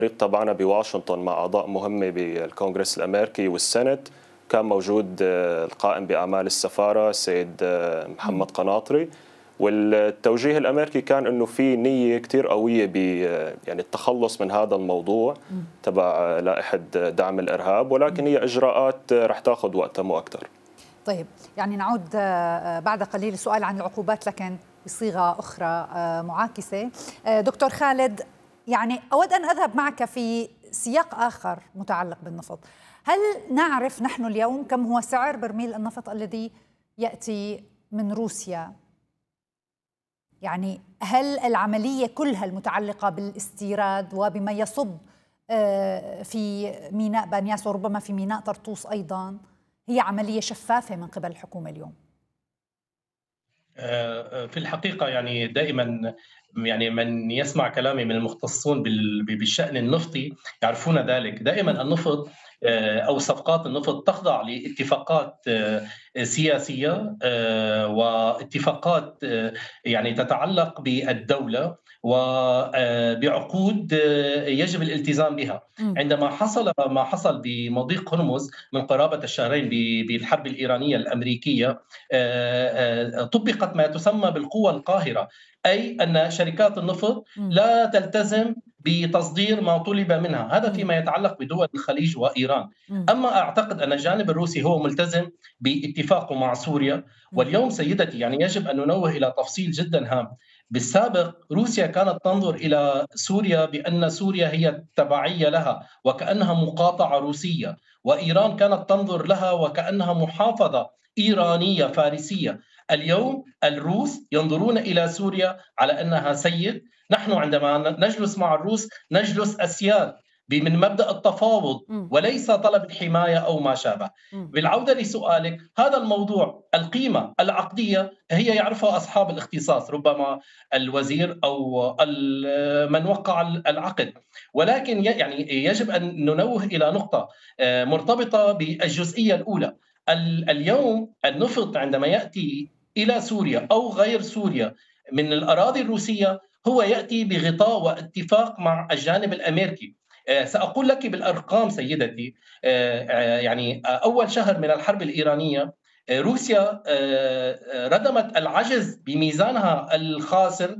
تبعنا بواشنطن مع أعضاء مهمة بالكونغرس الأمريكي والسنت. كان موجود القائم بأعمال السفارة السيد محمد قناطري، والتوجيه الأمريكي كان أنه في نية كتير قوية يعني التخلص من هذا الموضوع تبع لائحة دعم الإرهاب، ولكن هي إجراءات رح تأخذ وقتها مو أكتر. طيب، يعني نعود بعد قليل السؤال عن العقوبات لكن بصيغة أخرى معاكسة. دكتور خالد، يعني أود أن أذهب معك في سياق آخر متعلق بالنفط. هل نعرف نحن اليوم كم هو سعر برميل النفط الذي يأتي من روسيا؟ يعني هل العملية كلها المتعلقة بالاستيراد وبما يصب في ميناء بانياس وربما في ميناء طرطوس أيضا هي عملية شفافة من قبل الحكومة اليوم؟ في الحقيقة يعني دائما يعني من يسمع كلامي من المختصون بالشأن النفطي يعرفون ذلك. دائما النفط أو صفقات النفط تخضع لاتفاقات سياسية واتفاقات يعني تتعلق بالدولة وبعقود يجب الالتزام بها. عندما حصل ما حصل بمضيق هرمز من قرابة الشهرين بالحرب الإيرانية الأمريكية، طبقت ما تسمى بالقوى القاهرة، أي أن شركات النفط لا تلتزم بتصدير ما طلب منها. هذا فيما يتعلق بدول الخليج وإيران. أما أعتقد أن الجانب الروسي هو ملتزم باتفاقه مع سوريا. واليوم سيدتي يعني يجب أن ننوه إلى تفصيل جدا هام. بالسابق روسيا كانت تنظر إلى سوريا بأن سوريا هي تبعية لها وكأنها مقاطعة روسية، وإيران كانت تنظر لها وكأنها محافظة إيرانية فارسية. اليوم الروس ينظرون إلى سوريا على أنها سيد. نحن عندما نجلس مع الروس نجلس أسياد من مبدأ التفاوض وليس طلب الحماية أو ما شابه. بالعودة لسؤالك، هذا الموضوع القيمة العقدية هي يعرفها أصحاب الاختصاص، ربما الوزير أو من وقع العقد، ولكن يعني يجب أن ننوه إلى نقطة مرتبطة بالجزئية الأولى. اليوم النفط عندما يأتي إلى سوريا أو غير سوريا من الأراضي الروسية هو يأتي بغطاء واتفاق مع الجانب الأمريكي. سأقول لك بالأرقام سيدتي. يعني أول شهر من الحرب الإيرانية روسيا ردمت العجز بميزانها الخاسر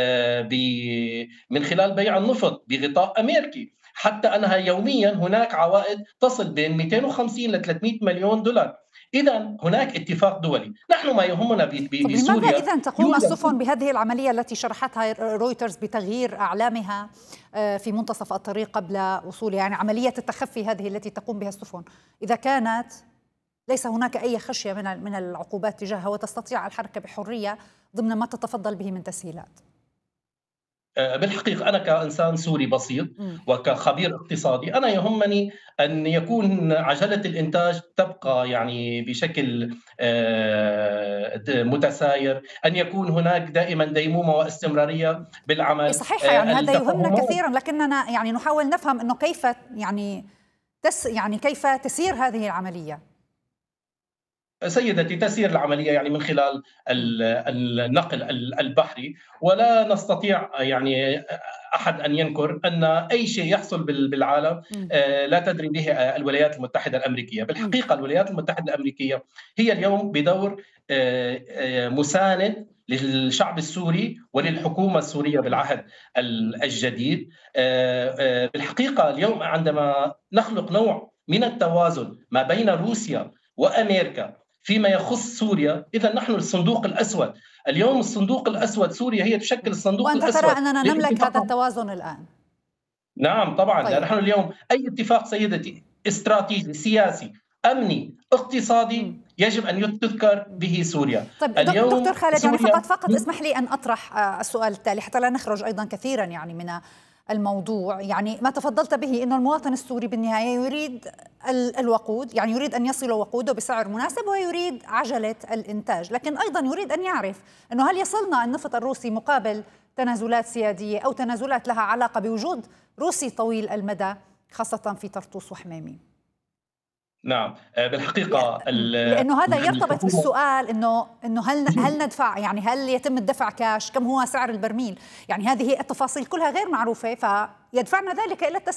من خلال بيع النفط بغطاء أمريكي، حتى أنها يوميا هناك عوائد تصل بين 250 ل 300 مليون دولار. إذا هناك اتفاق دولي. نحن ما يهمنا طب لماذا بسوريا إذن تقوم السفن بهذه العملية التي شرحتها رويترز بتغيير أعلامها في منتصف الطريق قبل وصولها؟ يعني عملية التخفي هذه التي تقوم بها السفن، إذا كانت ليس هناك أي خشية من العقوبات تجاهها وتستطيع الحركة بحرية ضمن ما تتفضل به من تسهيلات. بالحقيقة أنا كإنسان سوري بسيط وكخبير اقتصادي أنا يهمني أن يكون عجلة الإنتاج تبقى يعني بشكل متساير، أن يكون هناك دائما ديمومة واستمرارية بالعمل. صحيح، يعني هذا يهمنا كثيرا، لكننا يعني نحاول نفهم أنه كيف يعني كيف تسير هذه العملية. سيدتي تسير العملية يعني من خلال النقل البحري، ولا نستطيع يعني أحد أن ينكر أن أي شيء يحصل بالعالم لا تدري به الولايات المتحدة الأمريكية. بالحقيقة الولايات المتحدة الأمريكية هي اليوم بدور مساند للشعب السوري وللحكومة السورية بالعهد الجديد. بالحقيقة اليوم عندما نخلق نوع من التوازن ما بين روسيا وأمريكا فيما يخص سوريا، إذا نحن الصندوق الأسود. اليوم الصندوق الأسود سوريا هي تشكل الصندوق وأنت الأسود. ترى أننا نملك هذا التوازن الآن؟ نعم طبعا. طيب. لأن نحن اليوم أي اتفاق سيدتي استراتيجي سياسي أمني اقتصادي يجب أن تذكر به سوريا. طيب اليوم دكتور خالد، يعني فقط اسمح لي أن أطرح السؤال التالي حتى لا نخرج أيضا كثيرا يعني من الموضوع. يعني ما تفضلت به أن المواطن السوري بالنهاية يريد الوقود، يعني يريد أن يصل وقوده بسعر مناسب ويريد عجلة الإنتاج، لكن أيضا يريد أن يعرف أنه هل يصلنا النفط الروسي مقابل تنازلات سيادية أو تنازلات لها علاقة بوجود روسي طويل المدى خاصة في طرطوس وحميمي. نعم بالحقيقة لأنه هذا يرتبط بالسؤال إنه هل ندفع، يعني هل يتم الدفع كاش، كم هو سعر البرميل، يعني هذه التفاصيل كلها غير معروفة، فيدفعنا ذلك إلى